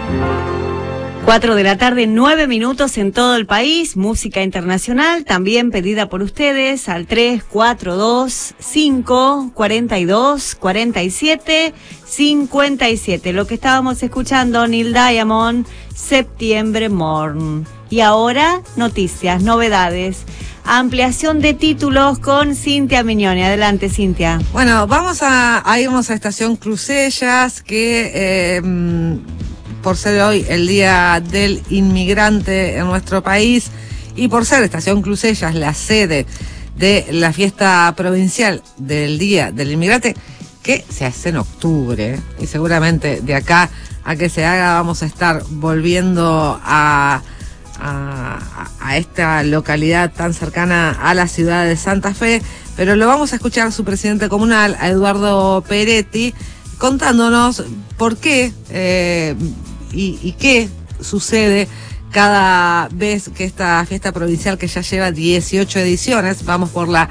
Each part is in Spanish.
4 de la tarde, 9 minutos en todo el país, música internacional, también pedida por ustedes al 342-542-47-57. Lo que estábamos escuchando, Neil Diamond, Septiembre Morn. Y ahora, noticias, novedades, ampliación de títulos con Cintia Mignoni. Adelante, Cintia. Bueno, vamos a irnos a Estación Crusellas, que por ser hoy el Día del Inmigrante en nuestro país y por ser Estación Crusellas la sede de la fiesta provincial del Día del Inmigrante, que se hace en octubre, y seguramente de acá a que se haga vamos a estar volviendo a esta localidad tan cercana a la ciudad de Santa Fe, pero lo vamos a escuchar a su presidente comunal, a Eduardo Peretti, contándonos por qué y qué sucede cada vez que esta fiesta provincial, que ya lleva 18 ediciones, vamos por la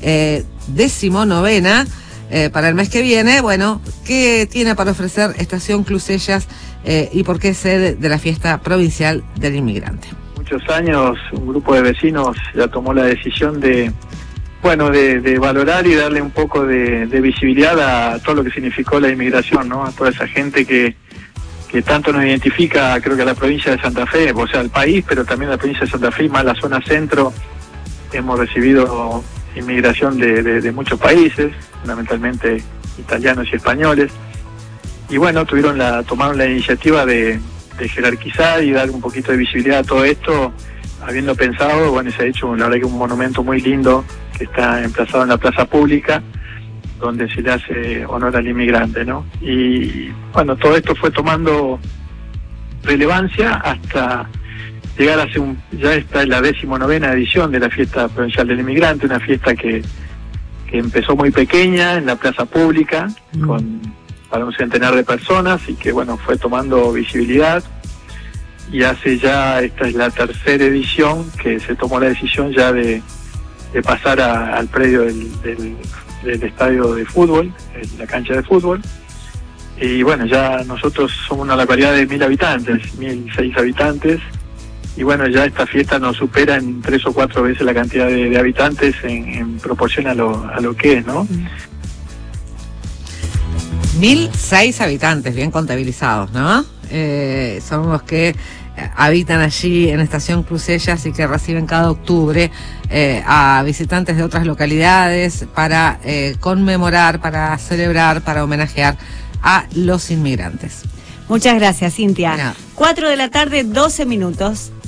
19ª para el mes que viene. Bueno, ¿qué tiene para ofrecer Estación Crusellas y por qué es sede de la fiesta provincial del inmigrante? Muchos años un grupo de vecinos ya tomó la decisión de valorar y darle un poco de visibilidad a todo lo que significó la inmigración, ¿no? A toda esa gente que tanto nos identifica, creo que a la provincia de Santa Fe, o sea, al país, pero también a la provincia de Santa Fe, más la zona centro. Hemos recibido inmigración de muchos países, fundamentalmente italianos y españoles, y bueno, tomaron la iniciativa de jerarquizar y dar un poquito de visibilidad a todo esto, habiendo pensado, bueno, se ha hecho la verdad que un monumento muy lindo que está emplazado en la plaza pública, donde se le hace honor al inmigrante, ¿no? Y bueno, todo esto fue tomando relevancia hasta llegar a ya esta es la 19ª edición de la fiesta provincial del inmigrante, una fiesta que empezó muy pequeña en la plaza pública, para un centenar de personas, y que bueno, fue tomando visibilidad, y esta es la 3ª edición que se tomó la decisión ya de pasar al predio del estadio de fútbol, la cancha de fútbol. Y bueno, ya nosotros somos una localidad de 1.000 habitantes, 1.006 habitantes, y bueno, ya esta fiesta nos supera en 3 o 4 veces la cantidad de habitantes en proporción a lo que es, ¿no? 1.006 habitantes, bien contabilizados, ¿no? Son los que habitan allí en Estación Crusellas y que reciben cada octubre a visitantes de otras localidades para conmemorar, para celebrar, para homenajear a los inmigrantes. Muchas gracias, Cintia. Nada. 4 de la tarde, 12 minutos.